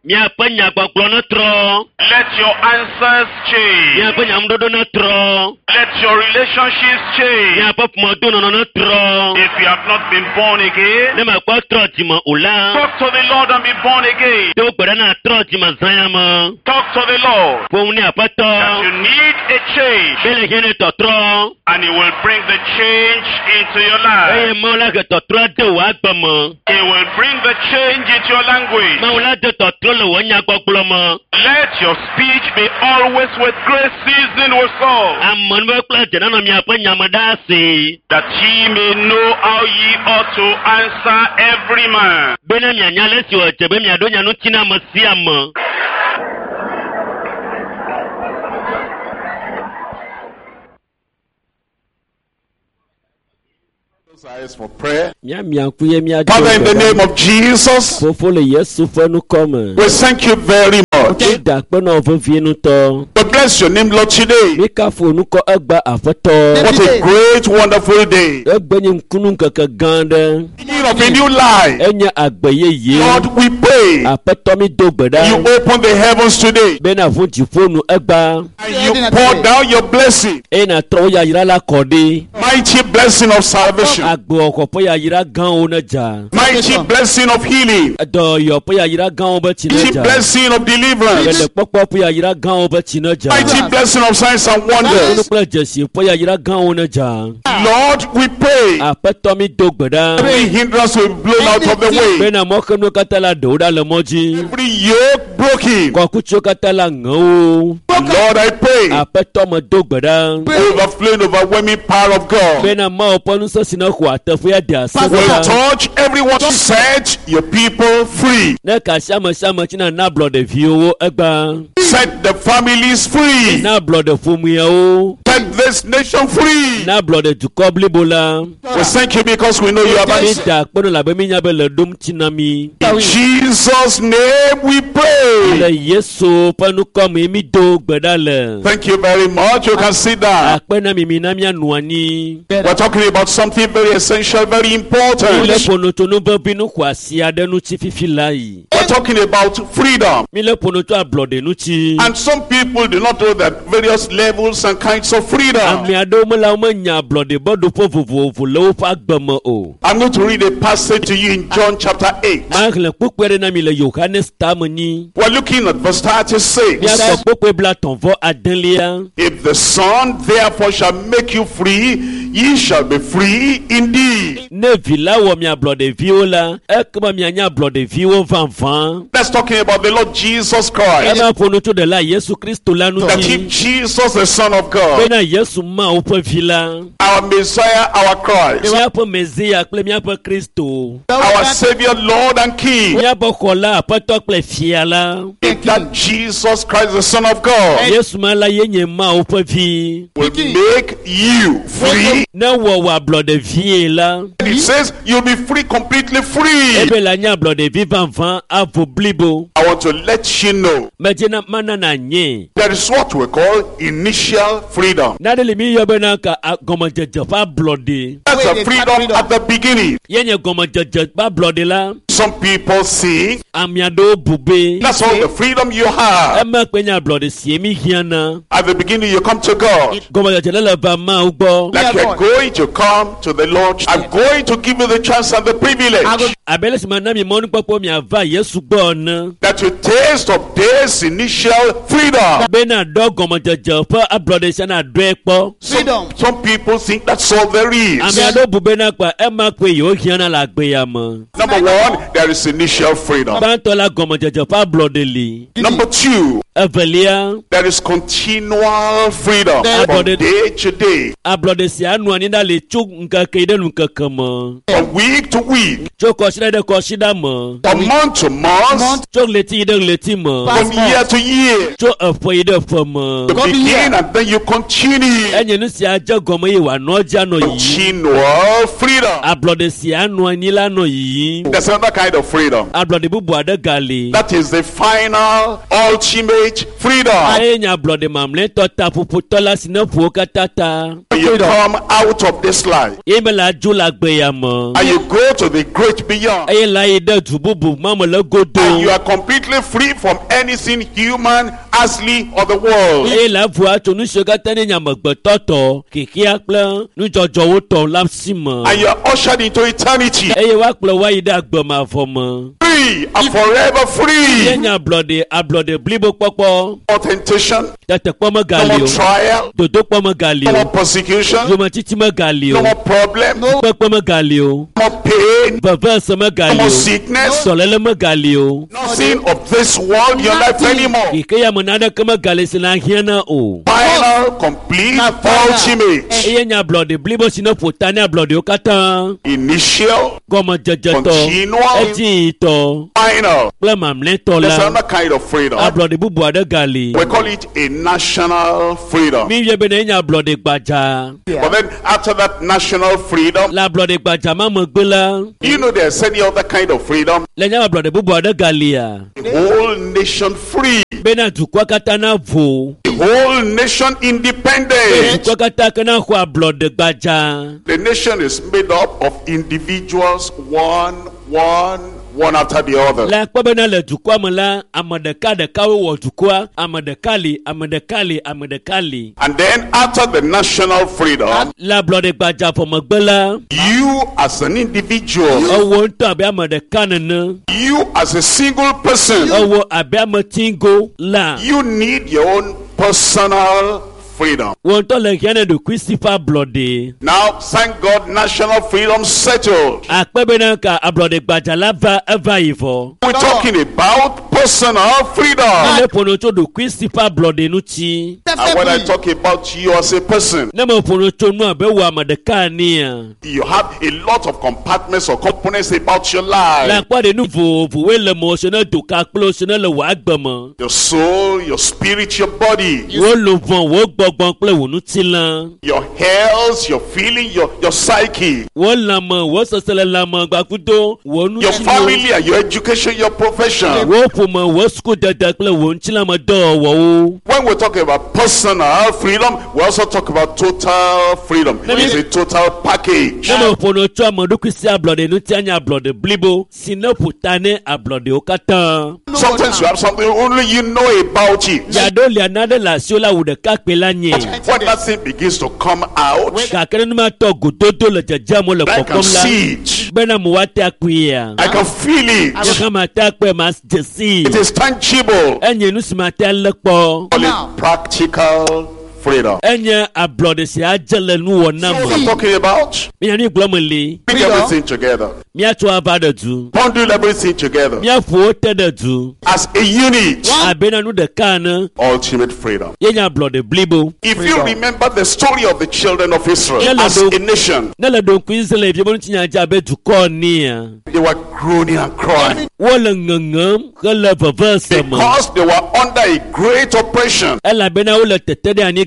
Let your answers change. Let your relationships change. If you have not been born again, talk to the Lord and be born again. Talk to the Lord that you need a change, and He will bring the change into your life. He will bring the change into your language. Let your speech be always with grace seasoned with salt, that ye may know how ye ought to answer every man. Eyes for prayer. Father, in the name of Jesus, we thank you very much. We bless your name, Lord, today. What a great, wonderful day. Beginning of a new life. Lord, we pray you open the heavens today and you pour down your blessing, mighty blessing of salvation, mighty blessing of healing, mighty blessing of deliverance, mighty blessing of signs and wonders. Lord, we pray every hindrance will be blown out of the way, every yoke broken. Lord, I pray overflowing, overwhelming power of God will touch everyone to set your people free. Set the families free. Set this nation free. We thank you because we know you are answered. In Jesus' name we pray. Thank you very much. You can sit down. We're talking about something very essential, very important. We're talking about freedom. And some people do not know that various levels and kinds of freedom. I'm going to read a passage to you in John chapter 8. We're looking at verse 36. If the Son therefore shall make you free, ye shall be free indeed. That's talking about the Lord Jesus Christ. That if Jesus, the Son of God, our Messiah, our Christ, our Savior, Lord and King, if that Jesus Christ, the Son of God, will make you free, it says you'll be free, completely free. I want want to let you know Majena mana na nye. there is what we call initial freedom. Nadeli mi yobena ka goma jeje fa bloody. That's a freedom at the beginning. Yenye goma jeje fa bloody la. Some people sing. Amiado bube. That's all the freedom you have. Ema kwenya bloody siemi hiana. At the beginning you come to God. Goma jeje la ba ma ugbo. Like you're going to come to the Lord. I'm going to give you the chance and the privilege Abele simana mi monu popo mi ava Yesu gbo na. that you taste of this initial freedom. Bena do goma jeje fa bloody sana do epo. Some people think that's all there is. Amiado bube na kwa ema kwe yo hiana la gbe ya mo. Number one, there is initial freedom. Bantola goma jeje fa bloody li. Number two, Avelia there is continual freedom from day to day, ablode si anu ani na le chu nka keide nu kankan mo. from week to week, Cho koshida de koshida mo. from month to month, Cho leti de leti mo. from year to year. Cho afo ide afo mo. You begin and then you continue. Enye nu si aja gomo yi wa no ja no yi. Continual freedom. Ablode si anu ani la no yi. There's another kind of freedom. Ablode bubu ade gali. That is the final, ultimate freedom. Enya ablode mamle tota pupu tola sinafu katata. When you come out of this life Ime la ju la gbe ya mo. and you go to the great beyond, Eye la ide tu bubu mamo le and godo. you are completely free from anything human, earthly, or the world. Eye la voix to nous secrétaire nyamagbe toto kiki akple nous jojo wo to lapsimo. And you are ushered into eternity. Eye wa kple wa ide agbe ma fomo. Free and forever free. Yenya ablode blibo popo. No temptation, Tete pomo no more galio. trial, Dodo pomo galio. no more persecution, Joma titi ma galio. no more problem, no Pomo galio. more pain, Bava sama no more galio. sickness, Solele ma galio. nothing of this world in your life anymore. Kike ya monada kama galisi na hiena o. Final, complete, ultimate, Yenya ablode blibo sino potane ablode okata. initial, Goma jejeto. continual, Eji ito. final. Kple mamle There's tola. another kind of freedom. Ablode bubu ade gali. We call it a national freedom. Mi ye bene nya ablode gbaja. But then after that national freedom, La ablode gbaja ma mo gbela. you know there's any other kind of freedom. Le nya ablode bubu ade gali ya. The whole nation free. Bena tukwa kata na vo. The whole nation independent. Tukwa kata kana kwa ablode gbaja. The nation is made up of individuals, one after the other. La kwa bena le tukwa mala amadeka de kawe wo tukwa amadekali. And then after the national freedom, La ablode gbaja fo mo gbela. you as an individual, Owo nto abe amadeka nene. you as a single person, Owo abe amatingo la. you need your own personal freedom. Won to le hiane de Christopher bloody. Now, thank God, national freedom settled. Akpebena ka ablode gbaja la va eva ivo. We're talking about personal freedom. Le pono to do Christopher bloody nuti. And when I talk about you as a person, Na mo pono to no abe wa madeka ni. you have a lot of compartments or components about your La life. kwa de nou vo we le emotional do ka close le wa agbemo. Your soul, your spirit, your body, Wo lo von wo gbogbon ple wo nuti lan. your health, your feeling, your psyche, Wo lamo wo sosele lamo gbakudo wo your nuti. family, and your education, your profession. Wo pomo wo school dada ple wo nti la mo do wo. When we talk about personal freedom, we also talk about total freedom. It's a total package. Na mo pono to amodu Christi ablode nuti anya ablode blibo. Sino putane ablode okata. Sometimes you have something only you know about it. Yado lianade la siola wude kakpe la nye. When that thing begins to come out, Kakere numa to gododo le jajamo le I can kokom la. see it. Bena muwate akuya. I can feel it. Kama takwe mas jesi. It is tangible. Enye nusimate lekpo. Call it practical freedom. Enye ablode si ajele nu What I'm wonamo. talking about, Miya ni glomeli. bring everything together. Miya to abade du. Bundle everything together Miya fuote de du. as a unit. Abena nu de kana. Ultimate freedom. Yenye ablode blibo. If you remember the story of the children of Israel as a nation, Nele don kwizele vibonu tinya jabe du konia. they were groaning and crying Wole ngengem kele vavese mo. because they were under a great oppression. Ela bena wole tetede ani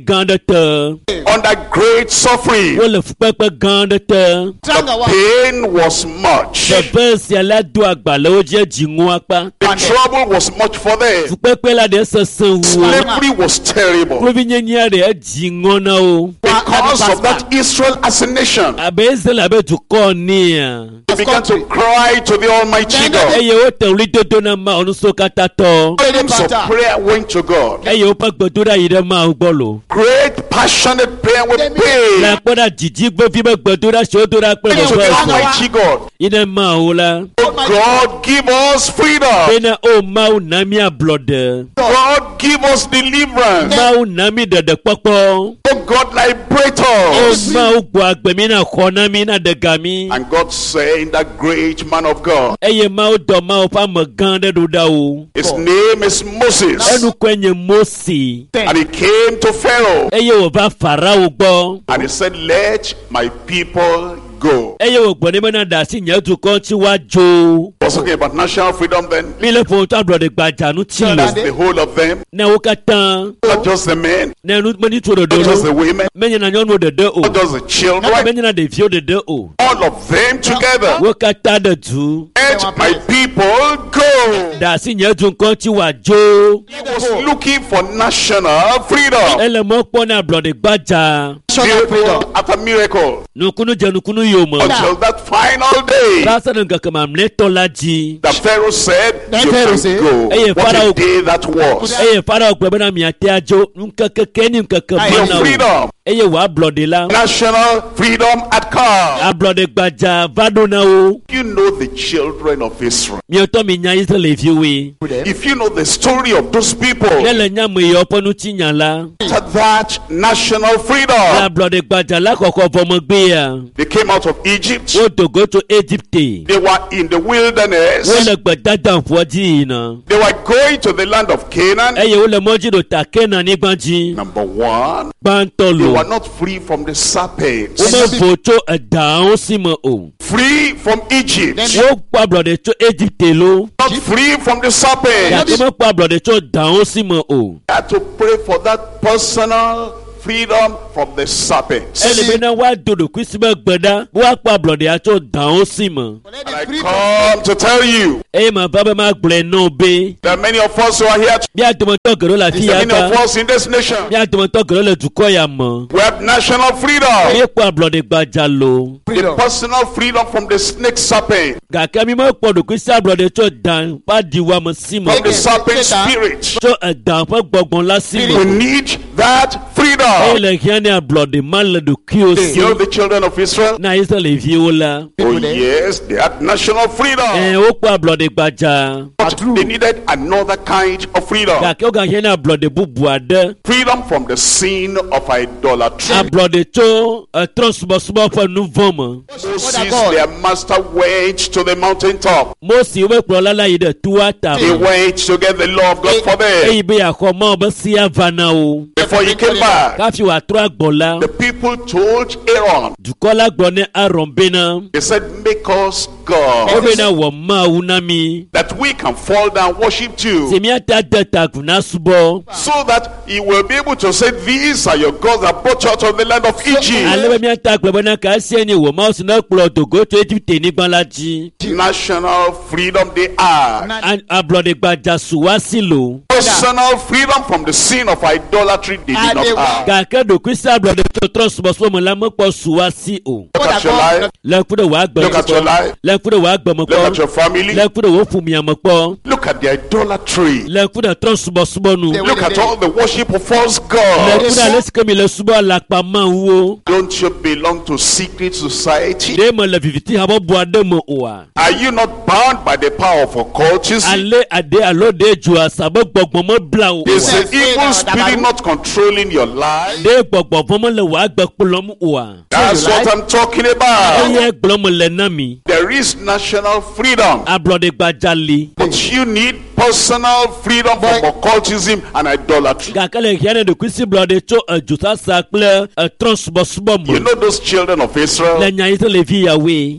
gã ɖe te. under great suffering. Wole fukpekpe gã ɖe te. The pain was much. Teƒe sia la do agbalẽwo dzi dziŋu akpa. The trouble was much for them. Fukpekpe la ɖe sesẽ wu. Slavery was terrible. Klovinyenya ɖe dziŋɔ na wo. Because of that Israel as a nation, Abe Israel abe dukɔ nea. they began to cry to the Almighty God. Eye wote ɣli dodo na Mawu nusrɔ̃ katã tɔ. Hymns of prayer went to God. Eye woƒe gbedoɖa yi ɖe Mawu gbɔ lo. Great passionate prayer with pain La kpɔ ɖa dzidzi gbevi be gbedoɖa si wodo ɖa kple to the veve. Almighty God. Yi ɖe Mawu la. Oh God, give us freedom. Bena o Mawu na mi ablɔɖe. God, give us deliverance. Mawu na mi ɖeɖekpɔkpɔ. Oh God, liberate O us. Mawu gbɔ agbe mi na xɔ na mi na ɖega mi. And God said, that great man of God, Eye Mawu dɔ Mawu ƒe ame gã ɖe ɖo ɖa wo. his name is Moses. Enukɔe nye Mose. And he came to Pharaoh. Eye wòva Farao gbɔ. And he said, let my people go. Eye wògblɔ ne bena ɖe asi nye dukɔ ŋuti woadzo. Was talking about national freedom then. Mi le ƒo ŋutɔ ablɔɖe gbadza ŋuti That's lo. the whole of them. Ne wo katã. Not just the men, Ne menitso ɖeɖe not just the lo. women, Menye na nyɔnuwo ɖeɖe o. not just the children. Menye na ɖeviwo ɖeɖe o. All of them together. Wo katã ɖe du. Let my people go. Ɖe asi nye dukɔ ŋuti woadzo. He was looking for national freedom. Ele mɔ kpɔ ne ablɔɖe gbadza. Miracle after miracle. Nukunu dze nukunu yome. Until that final day. Va se ɖe ŋkeke mamlɛtɔ la dzi. The Pharaoh said, you Pharaoh can said, go. Hey, What Pharaoh- a day that was. Eye Farao gblɔ bena miate adzo ŋkeke ke ni ŋkeke Your mana o. freedom. Eye wò ablɔɖe la. National freedom had come. Ablɔɖe gbadza va ɖo na wo. You know the children of Israel. Miɔtɔ mi nya Israelviwoe. If you know the story of those people, Ne le nyameyɔ ƒe ŋutinya la. after that national Le freedom, ablɔɖe gbadza la xɔxɔ vɔ megbea. they came out of Egypt. Wo do go to Egypte. They were in the wilderness. Wole gbedada ƒua dzi yina. They were going to the land of Canaan. Eye wole mɔdzi ɖo ta Kenanyigba dzi. Number one, Gbãtɔ they lo. were not free from the serpents. Womevo tso edawo si me o. Free from Egypt. Wokpɔ ablɔɖe tso Egypte lo. Not free from the serpents. Gake mekpɔ ablɔɖe tso dawo si me o. Had to pray for that personal freedom from the serpents. Ele bena woado ɖokui si be gbe ɖa be woakpɔ ablɔɖea tso dawo si me. And I come to tell you Eye mava be magblɔe na wo be that many of us who are here, mía dometɔ geɖewo le afi ya many of ta. us in this nation, Mía dometɔ geɖewo le dukɔ ya me. we have national freedom. Míekpɔ ablɔɖe gbadza lo. The personal freedom from the snake serpent, Gake mi mekpɔ ɖokui si ablɔɖe tso dan ƒe adiwa me si me. from the serpent spirit. Tso edan ƒe gbɔgbɔ la si We me. need that Eye freedom. le hiã ne ablɔɖe ma le ɖokuiwo si. You know the children of Israel? Na Israelviwo la. Oh yes, they had national freedom. Wokpɔ ablɔɖe gbadza. But they needed another kind of freedom. Gake wogahiã ne ablɔɖe bubu aɖe. Freedom from the sin of idolatry. Ablɔɖe tso trɔ̃subɔsubɔ ƒe nu vɔ me. Moses, their master, went to the mountaintop. Mose wobe kplɔla la yi ɖe toa He tame. went to get the law of God for them. Eyi be yeaxɔ Mawu be sia va na wo. Before he came back, Kafi wòatrɔ agbɔ la. the people told Aaron, Dukɔ la gblɔ ne Aron bena. they said, make us God, Wobena wɔ Mawu na mi. that we can fall down, worship Se you, míate de ta agu na subɔ. so that he will be able to say, these are your gods that brought you out of the land of Egypt. Ale be míate agblɔ bena ka esia nye wɔ Mawu si ne kplɔ do go tso Egipte nyigba la dzi. National freedom they had. Ablɔɖe gbadza su wa si lo. Personal freedom from the sin of idolatry they did not have. Gake ɖokui si ablɔɖe tso trɔ̃subɔsubɔ me la mekpɔ su wa si o. Look at your life. Le ŋku ɖe wò agbe Look at your kpɔ. life. Le ŋku ɖe wò agbe me Look at kpɔ. your family. Le ŋku ɖe wò ƒomia me kpɔ. Look at the idolatry. Le ŋku ɖe trɔ̃subɔsubɔ nu. Look at all the worship of false Le ŋku gods. ɖe ale si ke mi le subɔ le akpamawuwo. Don't you belong to secret society? Ɖe me le viviti habɔbɔ aɖe me oa. Are you not bound by the power of occultism? Ale ade alo ɖe dzo asa be gbɔgbɔ me bla o. Is the evil spirit not controlling your life? Ɖe gbɔgbɔ vɔ me le wò agbe kplɔm oa. That's what I'm talking about. Eye gblɔm le na mi. There is national freedom, Ablɔɖe gbadza li. but you need personal freedom from occultism and idolatry. Gake le hiã ne ɖokui si blɔɖe tso edzosasa kple trɔ̃subɔsubɔ You me. know those children of Israel? Le nya Israelvi yawoe. And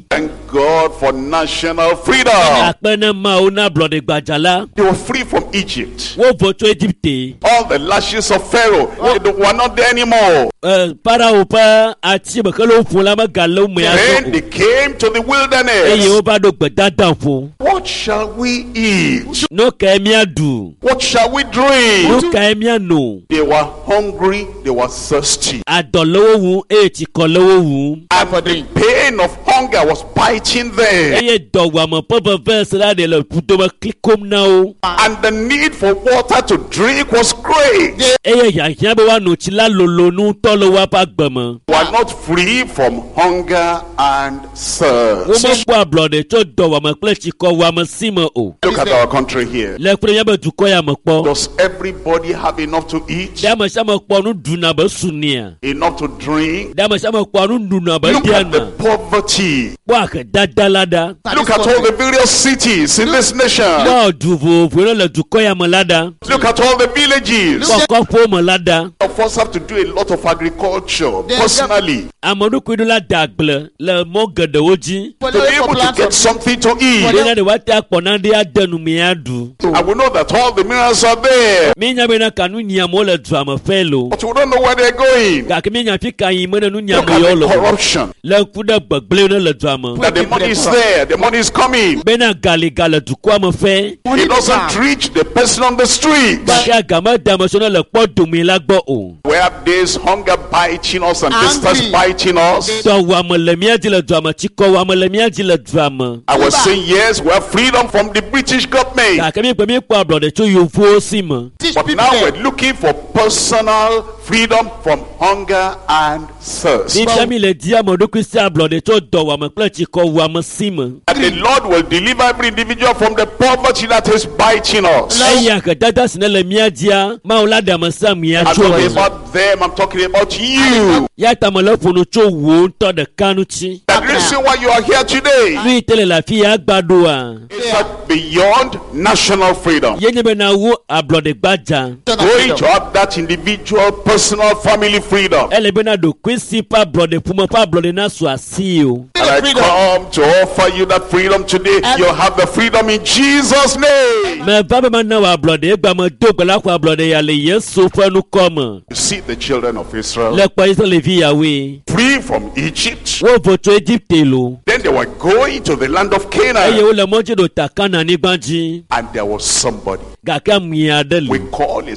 God for national freedom. Akpene mao na blode gbajala. They were free from Egypt. Wo voto Egypte. All the lashes of Pharaoh were not there anymore. Para pa ati bakalo fun la magalo me Then aso. they came to the Eye wilderness. o ba do gbedadan fun. What shall we eat? No ka emi adu. What shall we drink? No ka emi anu. They were hungry, they were thirsty. Adolowo wu ti ko lowo wu. And the pain of hunger was biting them. Eye dowa mo papa verse la de le puto ma klikom na o. And the need for water to drink was great. Eye ya ya be wa no ti la lolo nu to lo wa pa gbemo. We are not free from hunger and Wo thirst. mo po ablode to dowa mo ple ti ko wa mo simo o. Look at our country here. Le pre ya be du ko ya mo po. Does everybody have enough to eat? Da mo sa mo po nu du na ba sunia. Enough to drink? Da mo sa mo po nu du na ba Look at the diana. poverty. Wa ka dadalada. Look at all the various cities in this nation. Wa du vo le du ko ya mo lada. Look at all the villages. Wa ko fo mo lada. All of us have to do a lot of agriculture personally Amodu kwidu la dagle le mo gede oji. to be able to get something to Ode eat. na de wa ta pona de adenu mi adu. And we know that all the minerals are there, Mi nya be na kanu nya mo le du am felo. but we don't know where they're going. Ka ke mi nya fi kan yin mo na nu nya Look mo at yo the lo. corruption. Le kuda gbegle na le du am. That the money is there, the money is coming. Be na gali gale du ko am fe. It doesn't reach the person on the street. Ba ke agama da mo so na le po dumi la gbo o. We have this hunger biting us and distress biting us. So wa mo le mi adi le du am ti ko wa mo le mi adi le du am. I was saying yes, we have freedom from the British government. Ka ke mi pe mi po ablode to yo fu si mo. But now we're looking for personal freedom from hunger and thirst. Bi bi mi le di amodu Christian ablode to do wa mo ple ti ko wa mo si mo. And the Lord will deliver every individual from the poverty that is biting us. Eya ka dada sine le mi adia ma o la da mo sam ya I'm cho. talking about them, I'm talking about you. Ya ta mo le funu cho wo to de kanu chi. The reason why you are here today Fi tele la fi ya gbado a. is that beyond national freedom, Ye ni be na wo ablode gbaja. going to have that individual, personal, family freedom. Ele be na do kwisi pa ablode pumo pa ablode na so asi o. And I come to offer you that freedom today. You have the freedom in Jesus' name. Me ba be ma na wa ablode gba mo do gbala kwa ablode ya le Yesu fanu ko mo. You see the children of Israel Le pa Israel le fi ya we. free from Egypt. Wo voto Egypt lo. Then they were going to the land of Eye Canaan. wo le mo je do takana ni gbanji. And there was somebody Ga ka mi adele. we call a